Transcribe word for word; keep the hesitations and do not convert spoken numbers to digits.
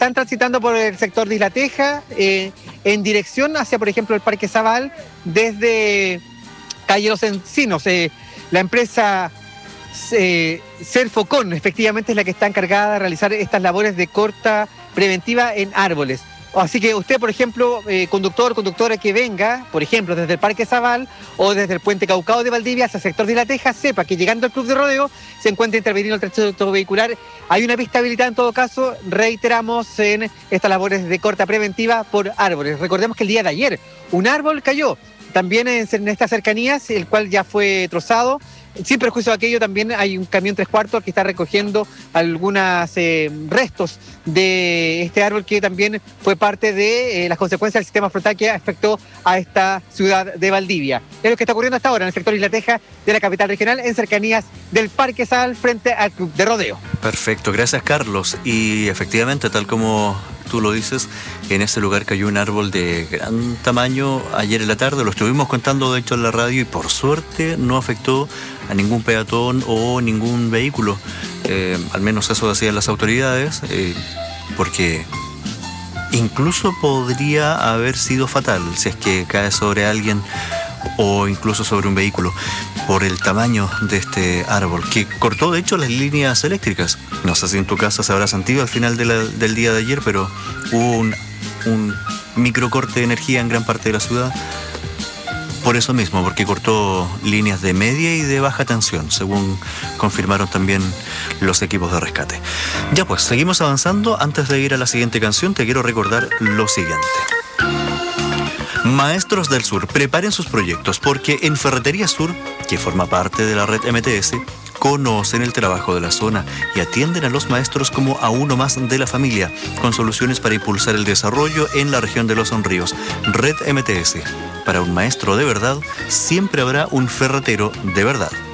están transitando por el sector de Isla Teja, eh, en dirección hacia, por ejemplo, el Parque Zabal, desde calle Los Encinos. Eh, la empresa eh, Serfocon, efectivamente, es la que está encargada de realizar estas labores de corta preventiva en árboles. Así que usted, por ejemplo, eh, conductor, conductora que venga, por ejemplo, desde el Parque Zabal o desde el Puente Caucao de Valdivia hacia el sector de La Teja, sepa que llegando al Club de Rodeo se encuentra intervenido el trayecto vehicular. Hay una pista habilitada en todo caso, reiteramos, en estas labores de corta preventiva por árboles. Recordemos que el día de ayer un árbol cayó también en, en estas cercanías, el cual ya fue trozado. Sin perjuicio de aquello, también hay un camión tres cuartos que está recogiendo algunos eh, restos de este árbol que también fue parte de eh, las consecuencias del sistema frontal que afectó a esta ciudad de Valdivia. Es lo que está ocurriendo hasta ahora en el sector Isla Teja de la capital regional, en cercanías del Parque Zabal frente al Club de Rodeo. Perfecto, gracias Carlos. Y efectivamente, tal como tú lo dices, en ese lugar cayó un árbol de gran tamaño ayer en la tarde, lo estuvimos contando de hecho en la radio y por suerte no afectó a ningún peatón o ningún vehículo, eh, al menos eso decían las autoridades, eh, porque incluso podría haber sido fatal si es que cae sobre alguien o incluso sobre un vehículo, por el tamaño de este árbol, que cortó de hecho las líneas eléctricas. No sé si en tu casa se habrá sentido al final de la, del día de ayer, pero hubo un, un microcorte de energía en gran parte de la ciudad. Por eso mismo, porque cortó líneas de media y de baja tensión, según confirmaron también los equipos de rescate. Ya pues, seguimos avanzando. Antes de ir a la siguiente canción, te quiero recordar lo siguiente. Maestros del Sur, preparen sus proyectos porque en Ferretería Sur, que forma parte de la red M T S, conocen el trabajo de la zona y atienden a los maestros como a uno más de la familia, con soluciones para impulsar el desarrollo en la región de Los Ríos. Red M T S. Para un maestro de verdad, siempre habrá un ferretero de verdad.